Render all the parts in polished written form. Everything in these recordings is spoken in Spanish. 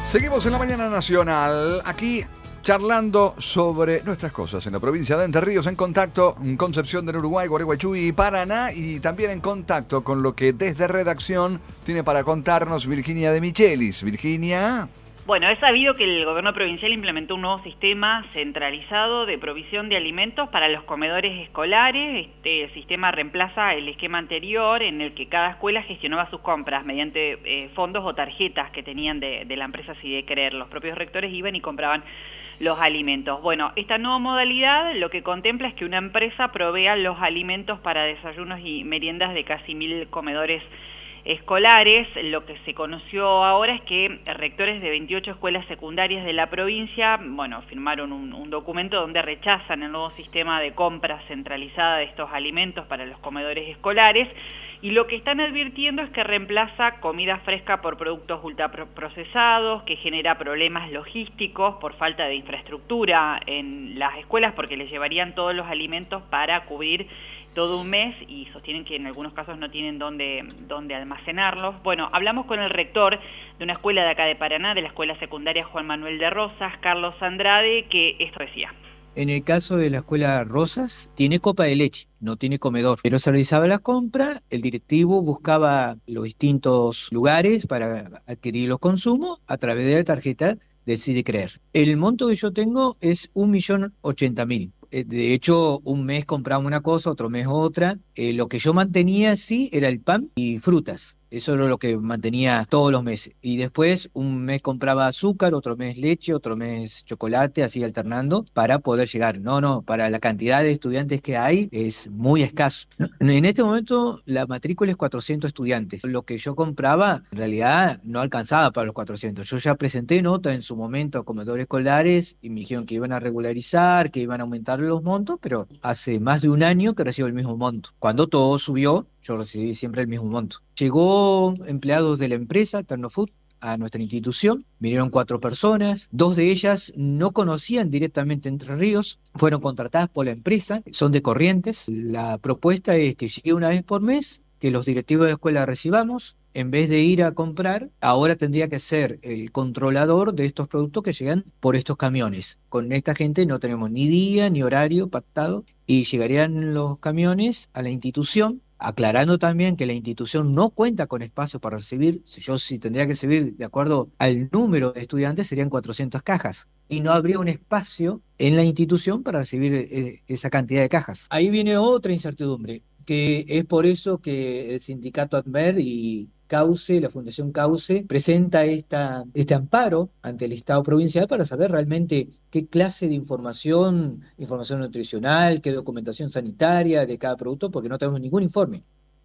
Seguimos en la mañana nacional, aquí charlando sobre nuestras cosas en la provincia de Entre Ríos, en contacto en Concepción del Uruguay, Gualeguaychú y Paraná, y también en contacto con lo que desde redacción tiene para contarnos Virginia de Michelis. Virginia. Bueno, es sabido que el gobierno provincial implementó un nuevo sistema centralizado de provisión de alimentos para los comedores escolares. Este sistema reemplaza el esquema anterior en el que cada escuela gestionaba sus compras mediante fondos o tarjetas que tenían de la empresa Así de Creer. Los propios rectores iban y compraban los alimentos. Bueno, esta nueva modalidad lo que contempla es que una empresa provea los alimentos para desayunos y meriendas de casi 1.000 comedores escolares. Lo que se conoció ahora es que rectores de 28 escuelas secundarias de la provincia, bueno, firmaron un documento donde rechazan el nuevo sistema de compra centralizada de estos alimentos para los comedores escolares, y lo que están advirtiendo es que reemplaza comida fresca por productos ultraprocesados, que genera problemas logísticos por falta de infraestructura en las escuelas, porque les llevarían todos los alimentos para cubrir todo un mes y sostienen que en algunos casos no tienen dónde almacenarlos. Bueno, hablamos con el rector de una escuela de acá de Paraná, de la escuela secundaria Juan Manuel de Rosas, Carlos Andrade, que esto decía. En el caso de la escuela Rosas, tiene copa de leche, no tiene comedor, pero se realizaba la compra, el directivo buscaba los distintos lugares para adquirir los consumos a través de la tarjeta de Así de Creer. El monto que yo tengo es 1.080.000. De hecho, un mes compraba una cosa, otro mes otra. Lo que yo mantenía, sí, era el pan y frutas. Eso era lo que mantenía todos los meses. Y después, un mes compraba azúcar, otro mes leche, otro mes chocolate, así alternando, para poder llegar. No, para la cantidad de estudiantes que hay, es muy escaso. En este momento, la matrícula es 400 estudiantes. Lo que yo compraba, en realidad, no alcanzaba para los 400. Yo ya presenté nota en su momento a comedores escolares y me dijeron que iban a regularizar, que iban a aumentar los montos, pero hace más de un año que recibo el mismo monto. Cuando todo subió, yo recibí siempre el mismo monto. Llegó empleados de la empresa Ternofood a nuestra institución, vinieron 4 personas, 2 de ellas no conocían directamente Entre Ríos, fueron contratadas por la empresa, son de Corrientes. La propuesta es que llegue una vez por mes, que los directivos de la escuela recibamos. En vez de ir a comprar, ahora tendría que ser el controlador de estos productos que llegan por estos camiones. Con esta gente no tenemos ni día ni horario pactado y llegarían los camiones a la institución, aclarando también que la institución no cuenta con espacio para recibir. Si tendría que recibir de acuerdo al número de estudiantes serían 400 cajas y no habría un espacio en la institución para recibir esa cantidad de cajas. Ahí viene otra incertidumbre, que es por eso que el sindicato ADMER y Cauce, la Fundación Cauce, presenta este amparo ante el Estado provincial para saber realmente qué clase de información nutricional, qué documentación sanitaria de cada producto, porque no tenemos ningún informe.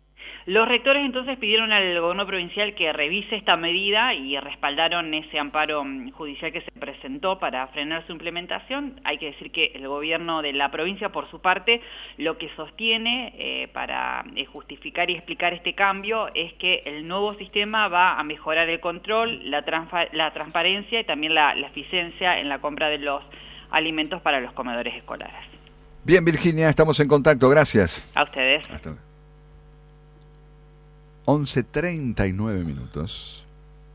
Los rectores entonces pidieron al gobierno provincial que revise esta medida y respaldaron ese amparo judicial que se presentó para frenar su implementación. Hay que decir que el gobierno de la provincia, por su parte, lo que sostiene para justificar y explicar este cambio es que el nuevo sistema va a mejorar el control, la transparencia y también la eficiencia en la compra de los alimentos para los comedores escolares. Bien, Virginia, estamos en contacto. Gracias. A ustedes. Hasta luego. 11:39 minutos.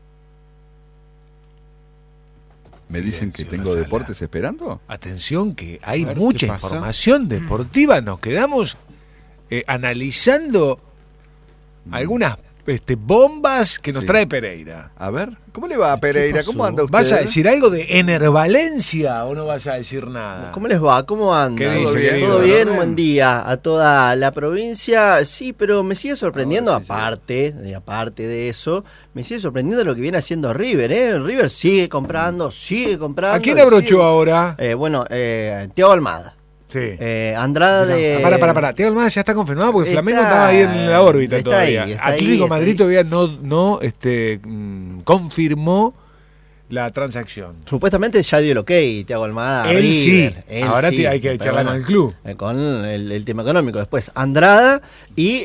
¿Me dicen que tengo deportes esperando? Atención, que hay mucha información deportiva. Nos quedamos analizando algunas bombas que nos trae Pereira. A ver, ¿cómo le va a Pereira? ¿Cómo anda usted? ¿Vas a decir algo de Enervalencia o no vas a decir nada? ¿Cómo les va? ¿Cómo anda? ¿Qué dice, ¿Todo bien? Buen día a toda la provincia. Sí, pero me sigue sorprendiendo, aparte de eso, me sigue sorprendiendo lo que viene haciendo River, River sigue comprando. ¿A quién abrochó ahora? Thiago Almada. Sí. Andrada de... Para. Thiago Almada ya está confirmado porque Flamengo estaba ahí en la órbita todavía. Atlético Madrid todavía no confirmó la transacción. Supuestamente ya dio el ok, Thiago Almada. Él River. Sí. Ahora sí, hay que charlar con el club. Con el tema económico. Después Andrada y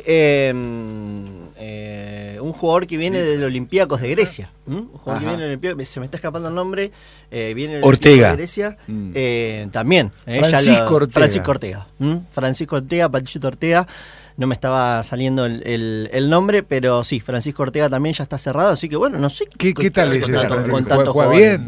un jugador que viene del Olympiacos de Grecia. Un jugador que viene del Olympiacos, se me está escapando el nombre. Viene del Ortega. De Grecia. También. Francisco Ortega. Francisco Ortega. Francisco Ortega, Panchito Ortega. no me estaba saliendo el nombre, pero sí, Francisco Ortega también ya está cerrado, así que bueno, no sé. ¿Qué tal es ese Francisco? ¿Juega bien?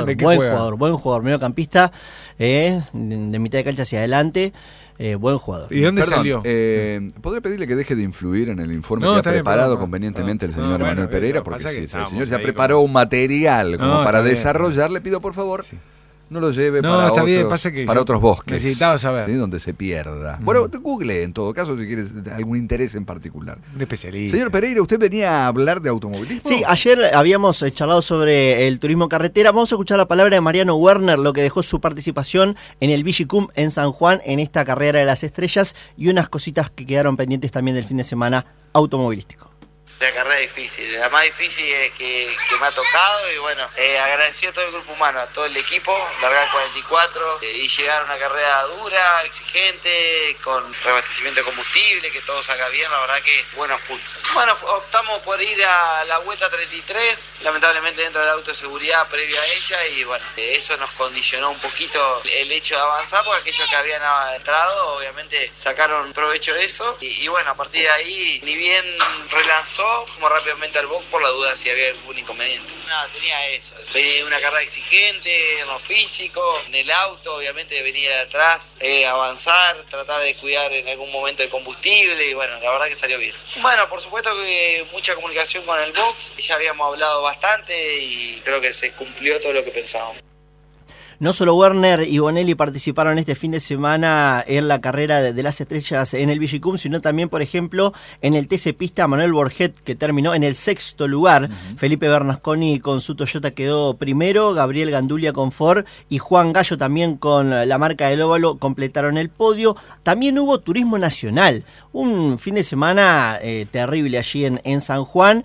Buen jugador, mediocampista, de mitad de cancha hacia adelante. Buen jugador. ¿Y dónde salió? ¿Podré pedirle que deje de influir en el informe que ha preparado convenientemente el señor Emanuel Pereira? Porque si el señor ya preparó un material como para desarrollar, le pido por favor... Sí. No lo lleve para otros bosques. Necesitaba saber. ¿Sí? Donde se pierda. Bueno, Google en todo caso si quieres algún interés en particular. Un especialista. Señor Pereira, ¿usted venía a hablar de automovilismo? Sí, ayer habíamos charlado sobre el turismo carretera. Vamos a escuchar la palabra de Mariano Werner, lo que dejó su participación en el Vigicum en San Juan, en esta carrera de las estrellas, y unas cositas que quedaron pendientes también del fin de semana automovilístico. La carrera difícil, la más difícil que me ha tocado y bueno, agradecido a todo el grupo humano, a todo el equipo, largar 44 y llegar a una carrera dura, exigente, con reabastecimiento de combustible, que todo salga bien, la verdad que buenos puntos. Bueno, optamos por ir a la vuelta 33, lamentablemente dentro del auto de seguridad previa a ella y bueno, eso nos condicionó un poquito el hecho de avanzar, porque aquellos que habían entrado obviamente sacaron provecho de eso y bueno, a partir de ahí ni bien relanzó como rápidamente al box por la duda si había algún inconveniente. No, tenía eso. Tenía una carrera exigente en lo físico, en el auto, obviamente venía de atrás, avanzar, tratar de cuidar en algún momento el combustible y bueno, la verdad que salió bien. Bueno, por supuesto que mucha comunicación con el box, ya habíamos hablado bastante y creo que se cumplió todo lo que pensábamos. No solo Werner y Bonelli participaron este fin de semana en la carrera de las estrellas en el Vigicum, sino también, por ejemplo, en el TC Pista, Manuel Borget, que terminó en el 6º lugar. Felipe Bernasconi con su Toyota quedó primero, Gabriel Gandulia con Ford y Juan Gallo también con la marca del Óvalo completaron el podio. También hubo turismo nacional, un fin de semana terrible allí en San Juan.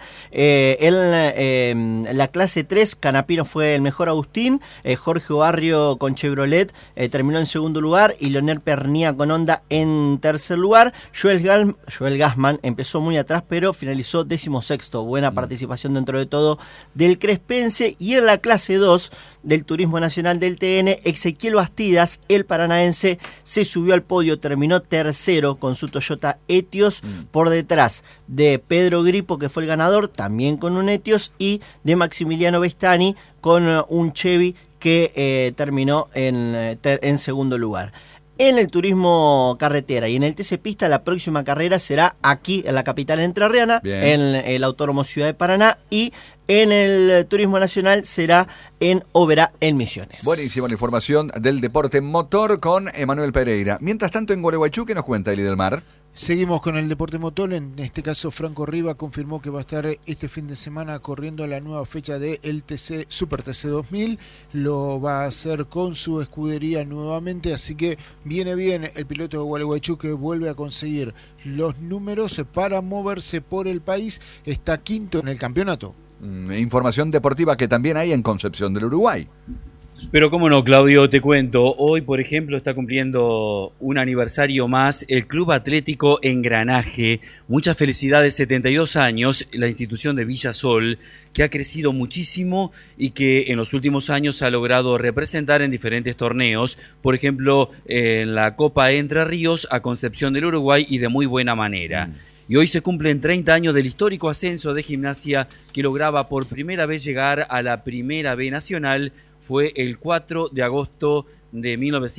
En la clase 3, Canapino fue el mejor Agustín, Jorge Obarrio con Chevrolet terminó en segundo lugar y Leonel Pernía con Honda en tercer lugar. Joel Gassman empezó muy atrás pero finalizó 16º. Buena participación dentro de todo del crespense. Y en la clase 2 del Turismo Nacional del TN, Ezequiel Bastidas, el paranaense, se subió al podio, terminó tercero con su Toyota Etios, por detrás de Pedro Gripo, que fue el ganador, también con un Etios, y de Maximiliano Bestani con un Chevy que terminó en segundo lugar. En el turismo carretera y en el TC Pista, la próxima carrera será aquí en la capital entrerriana, en el Autódromo Ciudad de Paraná, y en el turismo nacional será en Oberá, en Misiones. Buenísima la información del deporte motor con Emanuel Pereira. Mientras tanto, en Gualeguaychú, ¿qué nos cuenta Eli del Mar? Seguimos con el deporte motor, en este caso Franco Riva confirmó que va a estar este fin de semana corriendo la nueva fecha de el TC Super TC 2000, lo va a hacer con su escudería nuevamente, así que viene bien el piloto de Gualeguaychú, que vuelve a conseguir los números para moverse por el país, está quinto en el campeonato. Información deportiva que también hay en Concepción del Uruguay. Pero cómo no, Claudio, te cuento. Hoy, por ejemplo, está cumpliendo un aniversario más el Club Atlético Engranaje. Muchas felicidades, 72 años, la institución de Villa Sol, que ha crecido muchísimo y que en los últimos años ha logrado representar en diferentes torneos. Por ejemplo, en la Copa Entre Ríos a Concepción del Uruguay, y de muy buena manera. Y hoy se cumplen 30 años del histórico ascenso de Gimnasia, que lograba por primera vez llegar a la Primera B Nacional. Fue el 4 de agosto de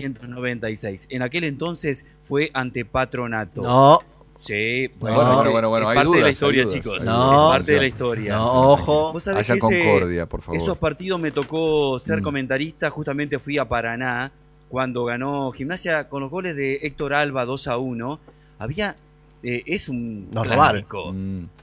1996. En aquel entonces fue ante Patronato. No. Sí, bueno, es parte de la historia, chicos. No, es parte de la historia. No, ojo. Vos sabés haya que concordia, por favor. Esos partidos me tocó ser comentarista. Justamente fui a Paraná cuando ganó Gimnasia con los goles de Héctor Alba 2-1. Había... es un clásico.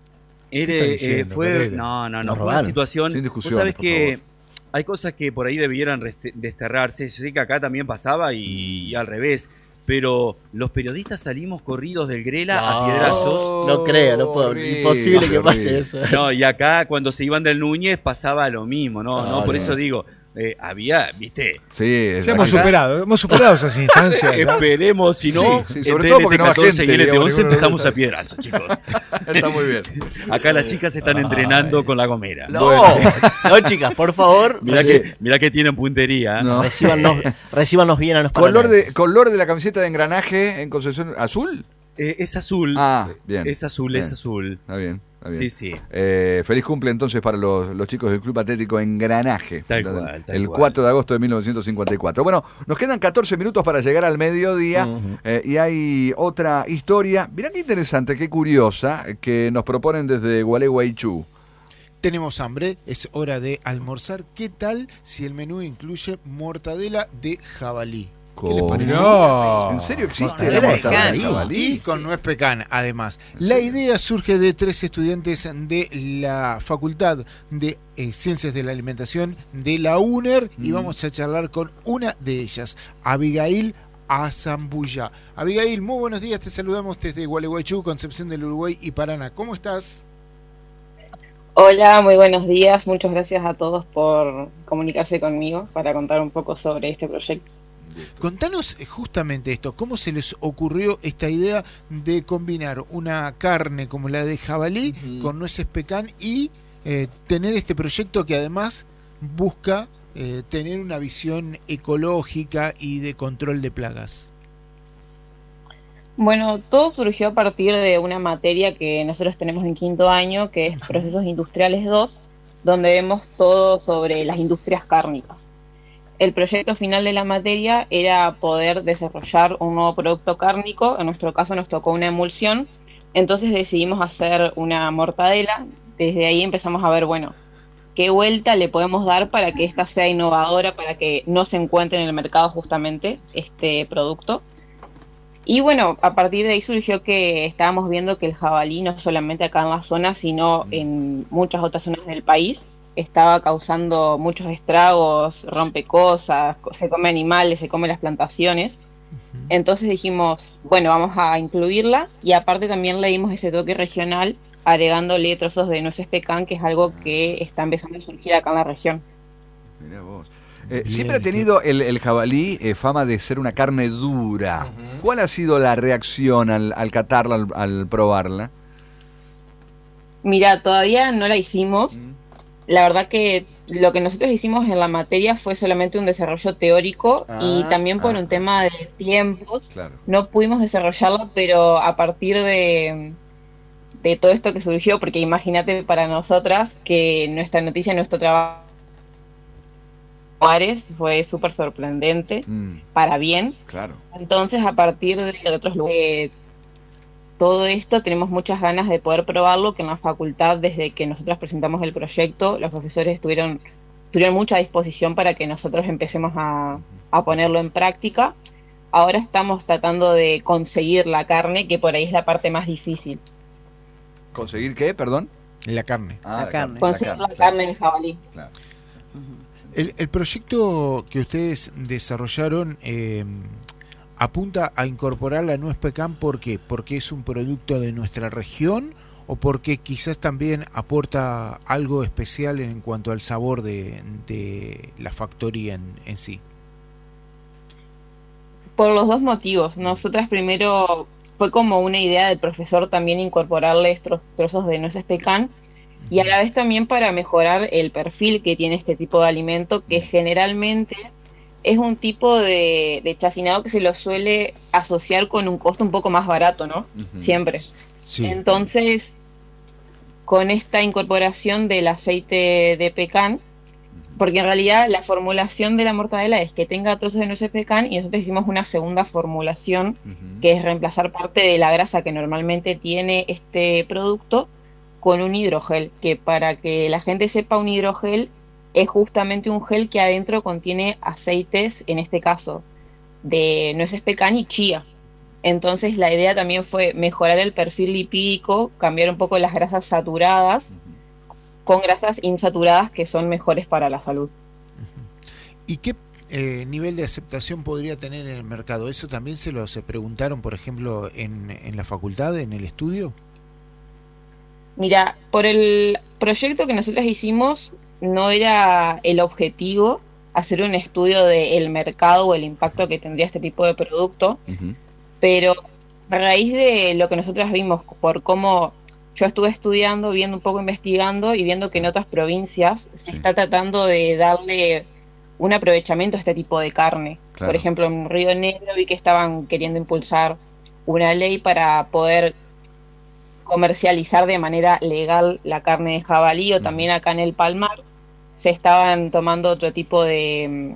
Fue una situación. Sin discusión, vos sabés que hay cosas que por ahí debieran desterrarse. Yo sé que acá también pasaba y al revés. Pero los periodistas salimos corridos del Grela a piedrazos. No creo, no puedo. Imposible que pase eso. No, y acá cuando se iban del Núñez pasaba lo mismo, ¿no? Por eso digo. Había, viste. Sí, hemos superado esas instancias. Esperemos, si no, sí, sobre todo porque no va gente, y LT11 empezamos a piedrazos, chicos. Está muy bien. Acá las chicas están entrenando con la gomera. No, chicas, por favor. Mirá que tienen puntería. No. Recíbanos bien a los paranaenses. ¿Color de la camiseta de Engranaje en Concepción? ¿Azul? Es azul. Bien. Es azul, bien. es azul. Está bien. Sí, sí. Feliz cumple entonces para los chicos del Club Atlético Engranaje. Tal cual, el 4 de agosto de 1954. Bueno, nos quedan 14 minutos para llegar al mediodía y hay otra historia. Mirá qué interesante, qué curiosa, que nos proponen desde Gualeguaychú. Tenemos hambre, es hora de almorzar. ¿Qué tal si el menú incluye mortadela de jabalí? ¿Qué les parece? No. ¿En serio existe Mortadela la de mortadela de jabalí? jabalí? Y con nuez pecan, además. La idea surge de 3 estudiantes de la Facultad de Ciencias de la Alimentación de la UNER y vamos a charlar con una de ellas, Abigail Azambulla. Abigail, muy buenos días, te saludamos desde Gualeguaychú, Concepción del Uruguay y Paraná. ¿Cómo estás? Hola, muy buenos días. Muchas gracias a todos por comunicarse conmigo para contar un poco sobre este proyecto. Contanos justamente esto, ¿cómo se les ocurrió esta idea de combinar una carne como la de jabalí con nueces pecan y tener este proyecto que además busca tener una visión ecológica y de control de plagas? Bueno, todo surgió a partir de una materia que nosotros tenemos en quinto año, que es Procesos Industriales 2, donde vemos todo sobre las industrias cárnicas. El proyecto final de la materia era poder desarrollar un nuevo producto cárnico, en nuestro caso nos tocó una emulsión, entonces decidimos hacer una mortadela. Desde ahí empezamos a ver, bueno, qué vuelta le podemos dar para que esta sea innovadora, para que no se encuentre en el mercado justamente este producto. Y bueno, a partir de ahí surgió que estábamos viendo que el jabalí, no solamente acá en la zona, sino en muchas otras zonas del país, estaba causando muchos estragos, rompe cosas, se come animales, se come las plantaciones. Entonces dijimos, bueno, vamos a incluirla y aparte también le dimos ese toque regional agregándole trozos de nueces pecan, que es algo que está empezando a surgir acá en la región. Mirá vos. Siempre ha tenido el jabalí fama de ser una carne dura. ¿Cuál ha sido la reacción al catarla, al probarla? Mira, todavía no la hicimos. La verdad que lo que nosotros hicimos en la materia fue solamente un desarrollo teórico y también por un tema de tiempos no pudimos desarrollarla, pero a partir de todo esto que surgió, porque imagínate para nosotras que nuestra noticia, nuestro trabajo fue súper sorprendente, para bien. Claro. Entonces a partir de otros lugares, todo esto tenemos muchas ganas de poder probarlo, que en la facultad, desde que nosotros presentamos el proyecto, los profesores tuvieron mucha disposición para que nosotros empecemos a ponerlo en práctica. Ahora estamos tratando de conseguir la carne, que por ahí es la parte más difícil. ¿Conseguir qué, perdón? La carne. La carne. Conseguir la carne del jabalí. Claro. El proyecto que ustedes desarrollaron apunta a incorporar la nuez pecan, ¿por qué? ¿Porque es un producto de nuestra región o porque quizás también aporta algo especial en cuanto al sabor de la factoría en sí? Por los dos motivos. Nosotras primero fue como una idea del profesor también incorporarle estos trozos de nueces pecan y a la vez también para mejorar el perfil que tiene este tipo de alimento, que generalmente es un tipo de chacinado que se lo suele asociar con un costo un poco más barato, ¿no? Siempre. Sí. Entonces, con esta incorporación del aceite de pecan, porque en realidad la formulación de la mortadela es que tenga trozos de nueces pecan y nosotros hicimos una segunda formulación que es reemplazar parte de la grasa que normalmente tiene este producto con un hidrogel, que para que la gente sepa, un hidrogel es justamente un gel que adentro contiene aceites, en este caso, de nueces pecan y chía. Entonces la idea también fue mejorar el perfil lipídico, cambiar un poco las grasas saturadas con grasas insaturadas que son mejores para la salud. ¿Y qué nivel de aceptación podría tener en el mercado? ¿Eso también se preguntaron, por ejemplo, en la facultad, en el estudio? Mira, por el proyecto que nosotros hicimos, no era el objetivo hacer un estudio del mercado o el impacto que tendría este tipo de producto, pero a raíz de lo que nosotros vimos, por cómo yo estuve estudiando, viendo un poco, investigando y viendo que en otras provincias se está tratando de darle un aprovechamiento a este tipo de carne. Por ejemplo, en Río Negro vi que estaban queriendo impulsar una ley para poder comercializar de manera legal la carne de jabalí, o también acá en el Palmar se estaban tomando otro tipo de...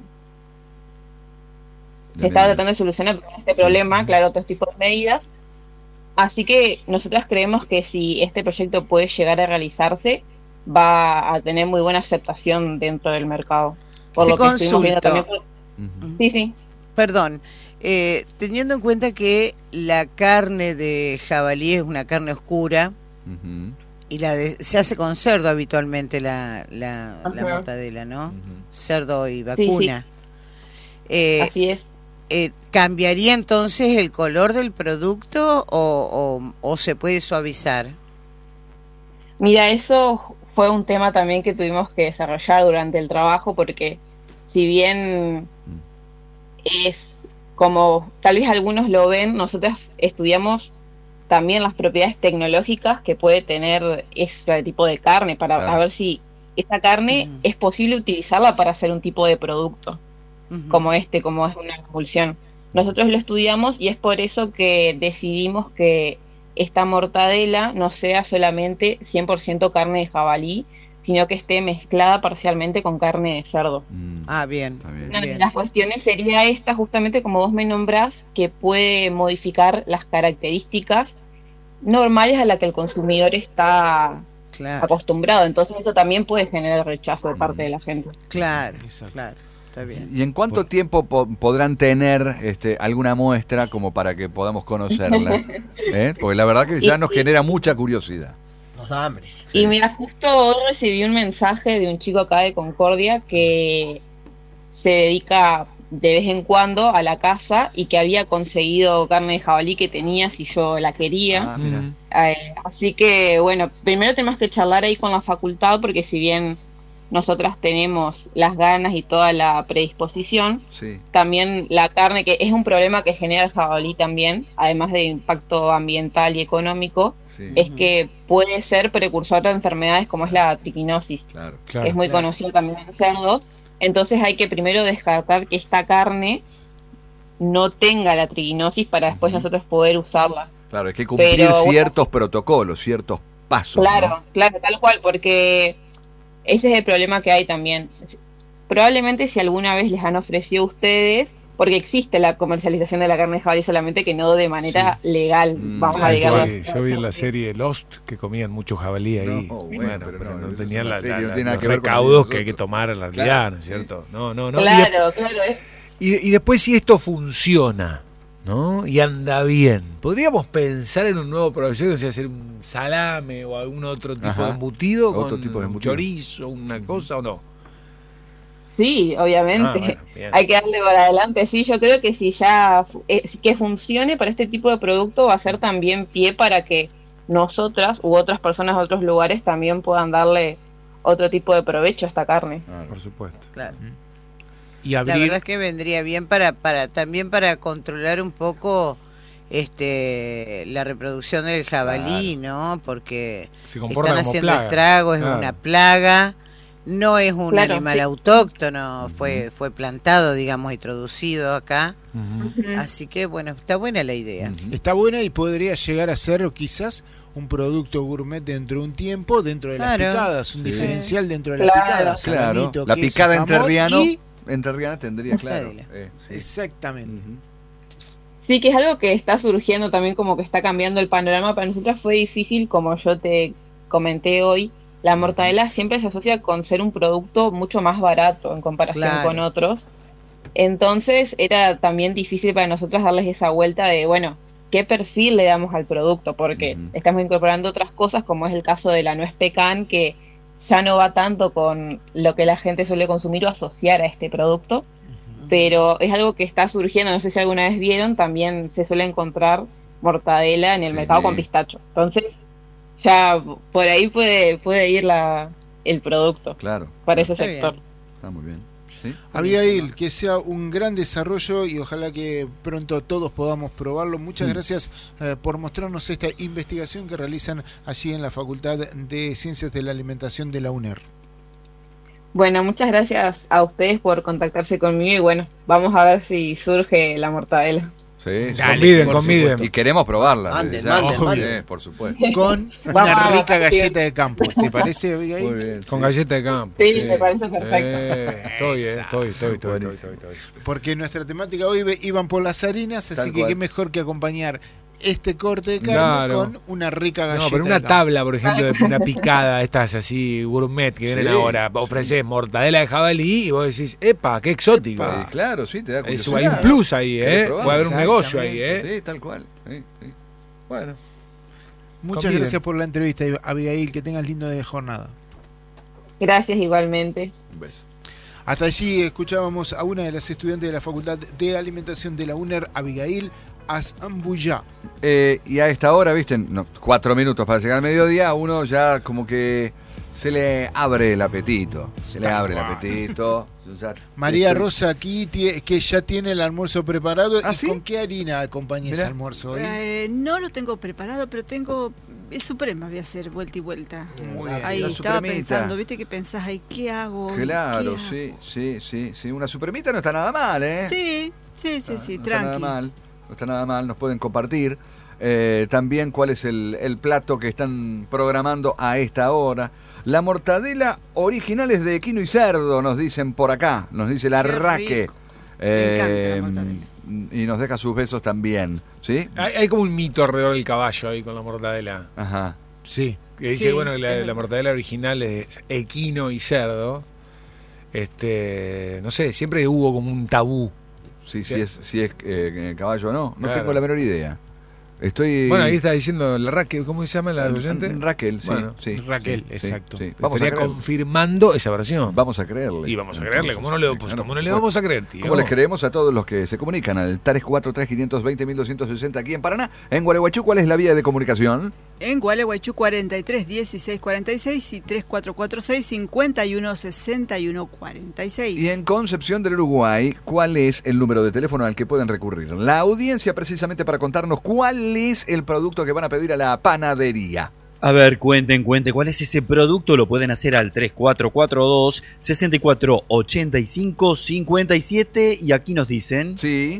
Se estaba tratando de solucionar este problema, claro, otros tipos de medidas. Así que nosotros creemos que si este proyecto puede llegar a realizarse, va a tener muy buena aceptación dentro del mercado. Por lo que estuvimos viendo también. Sí. Perdón. Teniendo en cuenta que la carne de jabalí es una carne oscura y se hace con cerdo habitualmente la mortadela, ¿no? Cerdo y vacuna. Sí. Así es. ¿Cambiaría entonces el color del producto o se puede suavizar? Mira, eso fue un tema también que tuvimos que desarrollar durante el trabajo, porque si bien es como tal vez algunos lo ven, nosotros estudiamos también las propiedades tecnológicas que puede tener este tipo de carne para ver si esta carne es posible utilizarla para hacer un tipo de producto como como es una emulsión. Nosotros lo estudiamos y es por eso que decidimos que esta mortadela no sea solamente 100% carne de jabalí, sino que esté mezclada parcialmente con carne de cerdo. Bien. Una de las cuestiones sería esta, justamente como vos me nombrás, que puede modificar las características normales a las que el consumidor está acostumbrado. Entonces eso también puede generar rechazo de parte de la gente. Claro. Está bien. ¿Y en cuánto tiempo podrán tener alguna muestra como para que podamos conocerla? Porque la verdad que ya nos genera mucha curiosidad. Nos da hambre. Sí. Y mira, justo hoy recibí un mensaje de un chico acá de Concordia que se dedica de vez en cuando a la caza y que había conseguido carne de jabalí que tenía si yo la quería. Así que bueno, primero tenemos que charlar ahí con la facultad, porque si bien nosotras tenemos las ganas y toda la predisposición, también la carne, que es un problema que genera el jabalí también, además de impacto ambiental y económico, es que puede ser precursor de enfermedades como es la triquinosis, que es muy conocido también en cerdos. Entonces hay que primero descartar que esta carne no tenga la triquinosis para después nosotros poder usarla. Claro, hay que cumplir ciertos protocolos, ciertos pasos. Claro, tal cual, porque ese es el problema que hay también. Probablemente si alguna vez les han ofrecido a ustedes, porque existe la comercialización de la carne de jabalí, solamente que no de manera legal, vamos a digamos. Yo vi en la serie Lost que comían mucho jabalí ahí. Pero no tenían los recaudos que hay que tomar en la realidad, ¿no es cierto? No. Claro. Y después, si esto funciona, ¿no? Y anda bien, ¿podríamos pensar en un nuevo proyecto, si hacer un salame o algún otro tipo de embutido, otro tipo de embutido, chorizo, una cosa o no? Sí, obviamente. Hay que darle para adelante. Sí, yo creo que si ya que funcione para este tipo de producto, va a ser también pie para que nosotras u otras personas de otros lugares también puedan darle otro tipo de provecho a esta carne. Por supuesto. Claro. Y abrir... La verdad es que vendría bien también para controlar un poco la reproducción del jabalí, ¿no? Porque están haciendo estragos, es una plaga. No es un animal autóctono, fue plantado, digamos, introducido acá. Así que, bueno, está buena la idea. Está buena y podría llegar a ser quizás un producto gourmet dentro de un tiempo, dentro de las picadas, un diferencial dentro de las picadas. Claro, la picada entrerriana tendría, Exactamente. Sí, que es algo que está surgiendo también, como que está cambiando el panorama. Para nosotros fue difícil, como yo te comenté hoy. La mortadela siempre se asocia con ser un producto mucho más barato en comparación con otros. Entonces era también difícil para nosotros darles esa vuelta de, bueno, ¿qué perfil le damos al producto? Porque estamos incorporando otras cosas, como es el caso de la nuez pecan, que ya no va tanto con lo que la gente suele consumir o asociar a este producto. Pero es algo que está surgiendo. No sé si alguna vez vieron, también se suele encontrar mortadela en el mercado con pistacho. Entonces ya por ahí puede ir el producto para ese sector. Está muy bien. Abigail, que sea un gran desarrollo y ojalá que pronto todos podamos probarlo. Muchas gracias por mostrarnos esta investigación que realizan allí en la Facultad de Ciencias de la Alimentación de la UNER. Bueno, muchas gracias a ustedes por contactarse conmigo y bueno, vamos a ver si surge la mortadela. Sí, conviden. Y queremos probarla. Manden. Por supuesto. Con una rica galleta de campo. ¿Te parece, Abigail? Muy bien. Con galleta de campo. Sí, me parece perfecto. Estoy. Porque nuestra temática hoy iban por las harinas, así que qué mejor que acompañar este corte de carne con una rica galleta. No, pero una tabla, por ejemplo, de una picada, estas así, gourmet que vienen ahora, ofreces mortadela de jabalí y vos decís, ¡epa, qué exótico! Claro, sí, te da curiosidad. Hay un plus ahí, Puede haber un negocio ahí, Sí, tal cual. Sí. Bueno. Muchas gracias por la entrevista, Abigail. Que tengas lindo de jornada. Gracias igualmente. Un beso. Hasta allí escuchábamos a una de las estudiantes de la Facultad de Alimentación de la UNER, Abigail Azambuya. Y a esta hora, viste, 4 minutos para llegar al mediodía, uno ya como que se le abre el apetito. María Rosa aquí que ya tiene el almuerzo preparado. ¿Y ¿sí? con qué harina acompaña ese almuerzo hoy? No lo tengo preparado, pero tengo suprema, voy a hacer vuelta y vuelta. Muy bien. Ahí estaba pensando, viste que pensás ahí, ¿qué hago? Claro, ¿Qué sí. Una supremita no está nada mal, Sí, tranqui. No está nada mal, nos pueden compartir también cuál es el plato que están programando a esta hora. La mortadela original es de equino y cerdo, nos dicen por acá, nos dice la Raque. Me encanta la mortadela. Y nos deja sus besos también, ¿sí? Hay como un mito alrededor del caballo ahí con la mortadela. Ajá. Sí. Que dice, bueno, que la mortadela original es equino y cerdo. No sé, siempre hubo como un tabú. Sí, si es caballo o no. No tengo la menor idea. Bueno, ahí está diciendo la Raquel, ¿cómo se llama la oyente? Raquel, sí. Raquel, exacto. Sí. Estaría confirmando esa versión. Vamos a creerle. Y vamos a creerle, ¿cómo no le vamos a creer, tío? ¿Cómo les creemos a todos los que se comunican al 343-520-1260 aquí en Paraná? En Gualeguaychú, ¿cuál es la vía de comunicación? En Gualeguaychú 43 16 46 y 3446 51 61 46. Y en Concepción del Uruguay, ¿cuál es el número de teléfono al que pueden recurrir? La audiencia precisamente para contarnos cuál es el producto que van a pedir a la panadería. A ver, cuenten, ¿cuál es ese producto? Lo pueden hacer al 3442-6485-57 y aquí nos dicen... Sí.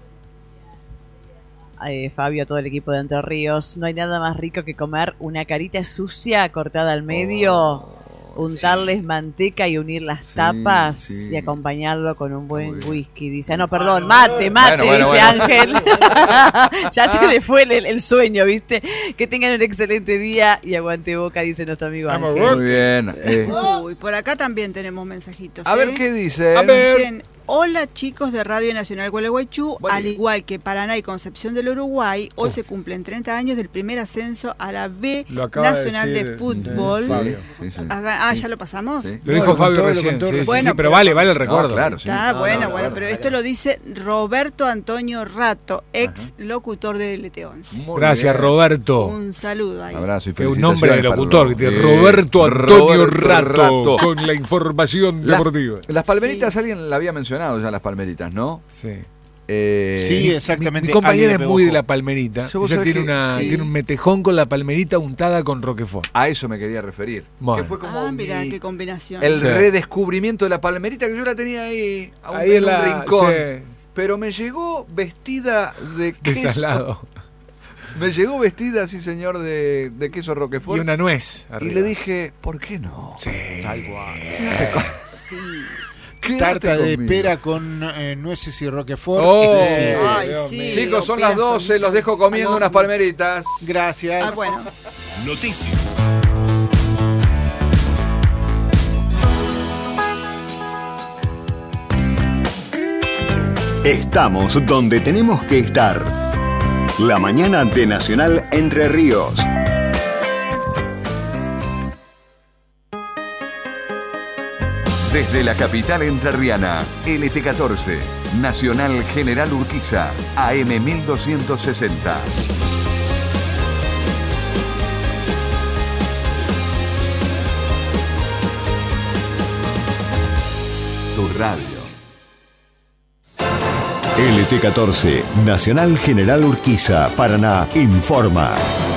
Fabio, a todo el equipo de Entre Ríos, no hay nada más rico que comer una carita sucia cortada al medio, untarles manteca y unir las tapas y acompañarlo con un buen whisky. Dice, mate, dice Ángel. Ya se le fue el sueño, ¿viste? Que tengan un excelente día y aguante Boca, dice nuestro amigo Ángel. Muy bien. Uy, por acá también tenemos mensajitos. A ver qué dicen. Dicen, hola chicos de Radio Nacional Gualeguaychú, al igual que Paraná y Concepción del Uruguay, hoy se cumplen 30 años del primer ascenso a la B Nacional de Fútbol. ¿Ya lo pasamos? Sí. Lo dijo Fabio recién, pero vale el recuerdo. Claro, bueno, pero esto lo dice Roberto Antonio Rato, ex locutor de LT11. Gracias, Roberto. Un saludo ahí. Abrazo y felicitaciones. Un nombre de locutor, Roberto Antonio Rato, con la información deportiva. Las palmeritas, alguien la había mencionado ya, las palmeritas, ¿no? Sí. Sí, exactamente. Mi compañera es muy de la palmerita. Ella tiene un metejón con la palmerita untada con roquefort. A eso me quería referir. Bueno. Que fue como mira qué combinación. El redescubrimiento de la palmerita, que yo la tenía ahí en un rincón. Sí. Pero me llegó vestida de queso. Desalado. Me llegó vestida, sí señor, de queso roquefort. Y una nuez arriba. Y le dije, ¿por qué no? Sí. Tal cual. Sí. Tarta de pera con nueces y roquefort. Sí, chicos, son las 12, los dejo comiendo unas palmeritas. Gracias. Bueno. Noticias. Estamos donde tenemos que estar. La mañana de Nacional Entre Ríos. Desde la capital entrerriana, LT14, Nacional General Urquiza, AM 1260. Tu radio. LT14, Nacional General Urquiza, Paraná, informa.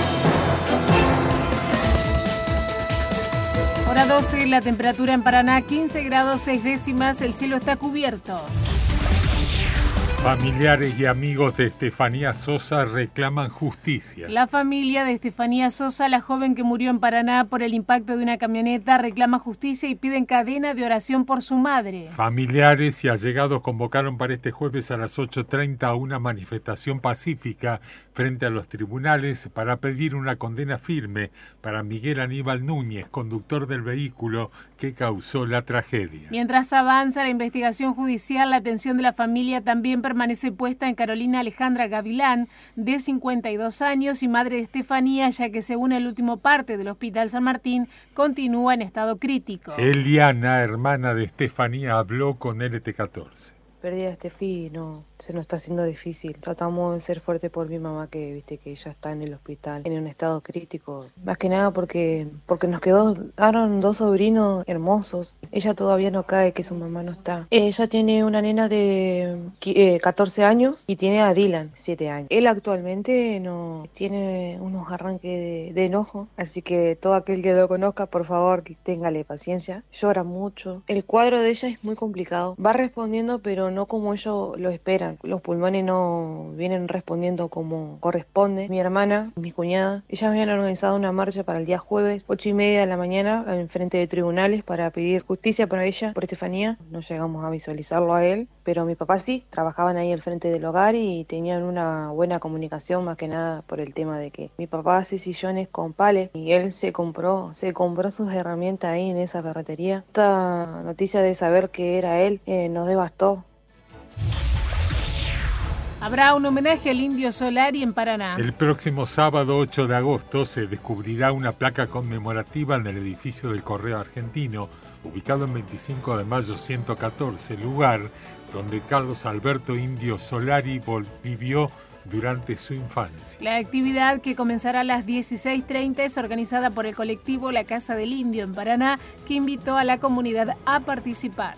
Hora 12, la temperatura en Paraná 15 grados 6 décimas, el cielo está cubierto. Familiares y amigos de Estefanía Sosa reclaman justicia. La familia de Estefanía Sosa, la joven que murió en Paraná por el impacto de una camioneta, reclama justicia y piden cadena de oración por su madre. Familiares y allegados convocaron para este jueves a las 8:30 a una manifestación pacífica frente a los tribunales para pedir una condena firme para Miguel Aníbal Núñez, conductor del vehículo que causó la tragedia. Mientras avanza la investigación judicial, la atención de la familia también permanece puesta en Carolina Alejandra Gavilán, de 52 años y madre de Estefanía, ya que según el último parte del Hospital San Martín, continúa en estado crítico. Eliana, hermana de Estefanía, habló con LT14. Pérdida de Estefi, se nos está haciendo difícil. Tratamos de ser fuertes por mi mamá, que viste que ella está en el hospital, en un estado crítico. Más que nada porque nos quedaron 2 sobrinos hermosos. Ella todavía no cae que su mamá no está. Ella tiene una nena de 14 años y tiene a Dylan, 7 años. Él actualmente no tiene unos arranques de enojo, así que todo aquel que lo conozca, por favor, téngale paciencia. Llora mucho. El cuadro de ella es muy complicado. Va respondiendo, pero no como ellos lo esperan. Los pulmones no vienen respondiendo como corresponde. Mi hermana, mi cuñada, ellas habían organizado una marcha para el día jueves, 8:30 de la mañana, en frente de tribunales para pedir justicia para ella, por Estefanía. No llegamos a visualizarlo a él, pero mi papá sí. Trabajaban ahí al frente del hogar y tenían una buena comunicación, más que nada por el tema de que mi papá hace sillones con pales y él se compró sus herramientas ahí en esa ferretería. Esta noticia de saber que era él nos devastó. Habrá un homenaje al Indio Solari en Paraná. El próximo sábado 8 de agosto se descubrirá una placa conmemorativa en el edificio del Correo Argentino, ubicado en 25 de mayo 114, lugar donde Carlos Alberto Indio Solari vivió durante su infancia. La actividad, que comenzará a las 16:30, es organizada por el colectivo La Casa del Indio en Paraná, que invitó a la comunidad a participar.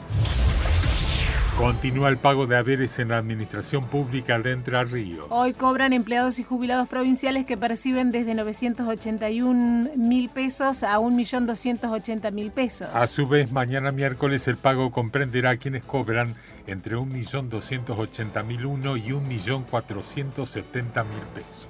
Continúa el pago de haberes en la Administración Pública de Entre Ríos. Hoy cobran empleados y jubilados provinciales que perciben desde 981.000 pesos a 1.280.000 pesos. A su vez, mañana miércoles el pago comprenderá a quienes cobran entre 1.280.001 y 1.470.000 pesos.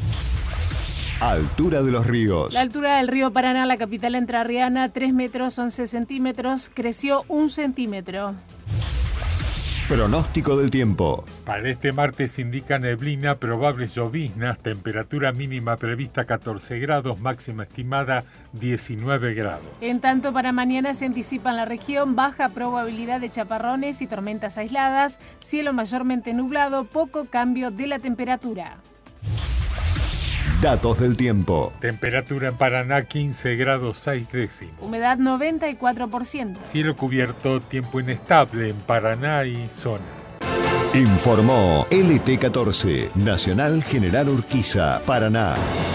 Altura de los ríos. La altura del río Paraná, la capital entrerriana, 3 metros 11 centímetros, creció 1 centímetro. Pronóstico del tiempo. Para este martes indica neblina, probables lloviznas, temperatura mínima prevista 14 grados, máxima estimada 19 grados. En tanto, para mañana se anticipa en la región baja probabilidad de chaparrones y tormentas aisladas, cielo mayormente nublado, poco cambio de la temperatura. Datos del tiempo. Temperatura en Paraná 15 grados 6 décimos. Humedad 94%. Cielo cubierto, tiempo inestable en Paraná y zona. Informó LT14, Nacional General Urquiza, Paraná.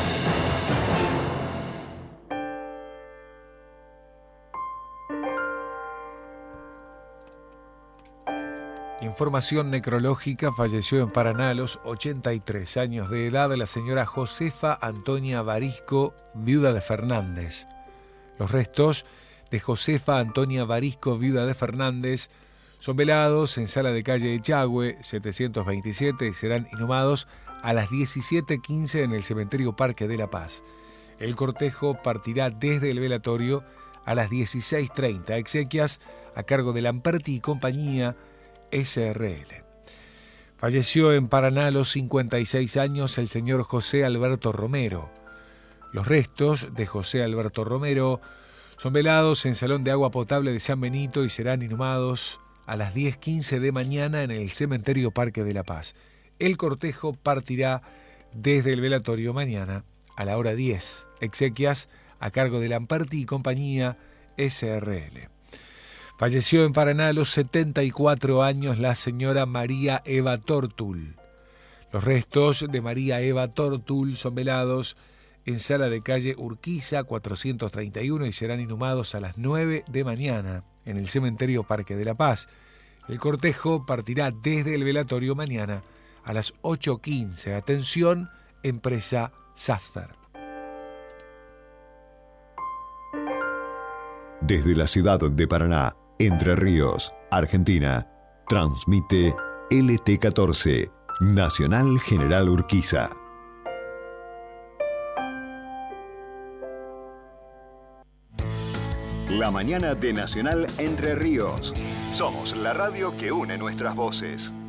Información necrológica. Falleció en Paraná a los 83 años de edad la señora Josefa Antonia Varisco, viuda de Fernández. Los restos de Josefa Antonia Varisco, viuda de Fernández, son velados en Sala de Calle Echagüe, 727, y serán inhumados a las 17:15 en el Cementerio Parque de La Paz. El cortejo partirá desde el velatorio a las 16:30. Exequias a cargo de Lamperti y Compañía SRL. Falleció en Paraná a los 56 años el señor José Alberto Romero. Los restos de José Alberto Romero son velados en Salón de Agua Potable de San Benito y serán inhumados a las 10:15 de mañana en el Cementerio Parque de La Paz. El cortejo partirá desde el velatorio mañana a la hora 10. Exequias a cargo de Lamperti y Compañía SRL. Falleció en Paraná a los 74 años la señora María Eva Tortul. Los restos de María Eva Tortul son velados en Sala de Calle Urquiza 431 y serán inhumados a las 9 de mañana en el Cementerio Parque de La Paz. El cortejo partirá desde el velatorio mañana a las 8:15. Atención, empresa Sasfer. Desde la ciudad de Paraná, Entre Ríos, Argentina, transmite LT14, Nacional General Urquiza. La mañana de Nacional Entre Ríos. Somos la radio que une nuestras voces.